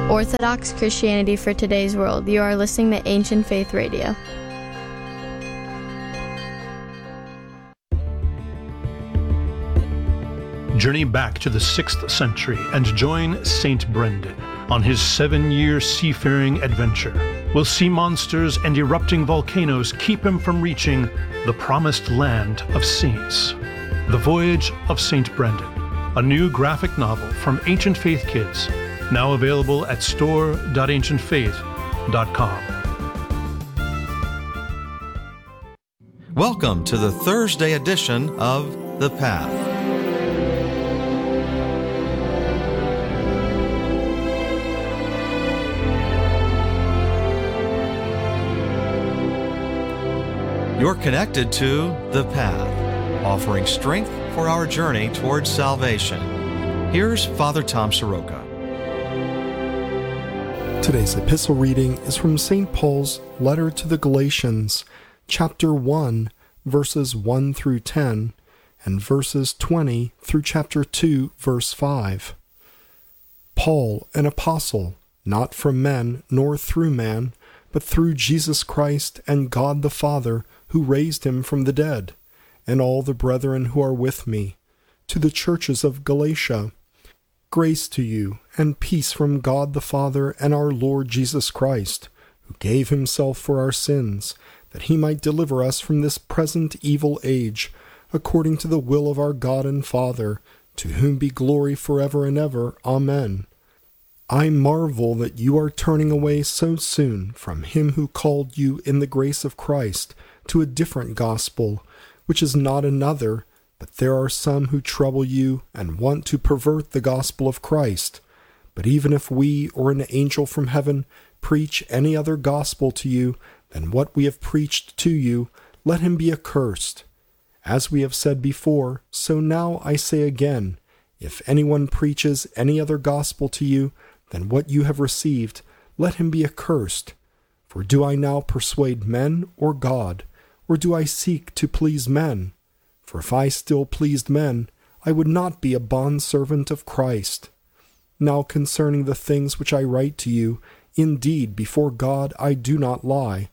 Orthodox Christianity for today's world. You are listening to Ancient Faith Radio. Journey back to the 6th century and join Saint Brendan on his 7-year seafaring adventure. Will sea monsters and erupting volcanoes keep him from reaching the promised land of saints? The Voyage of Saint Brendan, a new graphic novel from Ancient Faith Kids, now available at store.ancientfaith.com. Welcome to the Thursday edition of The Path. You're connected to The Path, offering strength for our journey towards salvation. Here's Father Tom Soroka. Today's epistle reading is from St. Paul's letter to the Galatians, chapter 1, verses 1 through 10, and verses 20 through chapter 2, verse 5. Paul, an apostle, not from men nor through man, but through Jesus Christ and God the Father, who raised him from the dead, and all the brethren who are with me, to the churches of Galatia. Grace to you, and peace from God the Father and our Lord Jesus Christ, who gave himself for our sins, that he might deliver us from this present evil age, according to the will of our God and Father, to whom be glory forever and ever. Amen. I marvel that you are turning away so soon from him who called you in the grace of Christ to a different gospel, which is not another, but there are some who trouble you and want to pervert the gospel of Christ. But even if we or an angel from heaven preach any other gospel to you than what we have preached to you, let him be accursed. As we have said before, so now I say again, if anyone preaches any other gospel to you than what you have received, let him be accursed. For do I now persuade men or God? Or do I seek to please men? For if I still pleased men, I would not be a bondservant of Christ. Now concerning the things which I write to you, indeed before God I do not lie.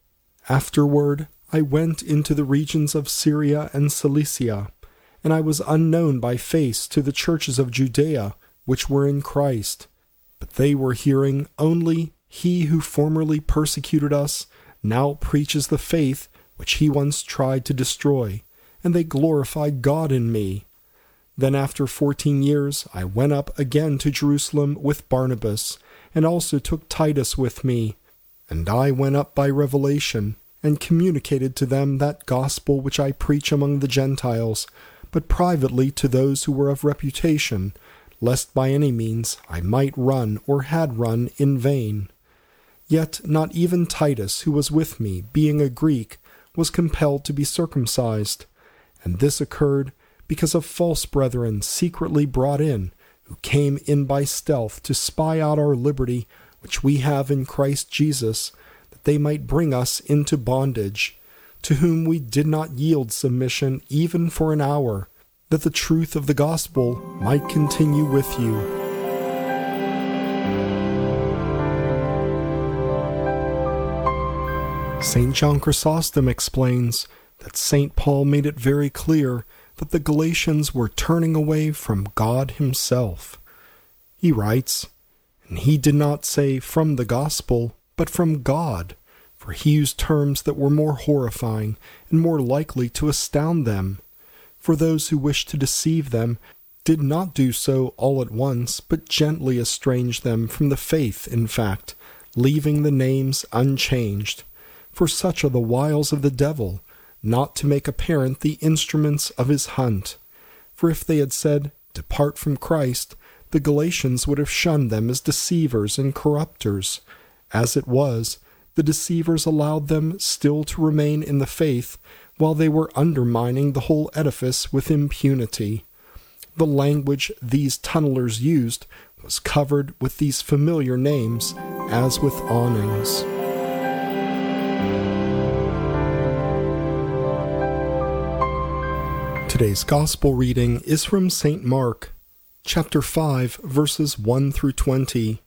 Afterward I went into the regions of Syria and Cilicia, and I was unknown by face to the churches of Judea, which were in Christ. But they were hearing only, he who formerly persecuted us now preaches the faith which he once tried to destroy, and they glorified God in me. Then after 14 years I went up again to Jerusalem with Barnabas, and also took Titus with me. And I went up by revelation, and communicated to them that gospel which I preach among the Gentiles, but privately to those who were of reputation, lest by any means I might run or had run in vain. Yet not even Titus, who was with me, being a Greek, was compelled to be circumcised. And this occurred because of false brethren secretly brought in, who came in by stealth to spy out our liberty, which we have in Christ Jesus, that they might bring us into bondage, to whom we did not yield submission even for an hour, that the truth of the gospel might continue with you. St. John Chrysostom explains that St. Paul made it very clear that the Galatians were turning away from God himself. He writes, "And he did not say from the gospel, but from God, for he used terms that were more horrifying and more likely to astound them. For those who wished to deceive them did not do so all at once, but gently estranged them from the faith, in fact, leaving the names unchanged. For such are the wiles of the devil, not to make apparent the instruments of his hunt. For if they had said, 'Depart from Christ,' the Galatians would have shunned them as deceivers and corrupters. As it was, the deceivers allowed them still to remain in the faith, while they were undermining the whole edifice with impunity. The language these tunnelers used was covered with these familiar names, as with awnings." Today's Gospel reading is from St. Mark, chapter 5, verses 1 through 20.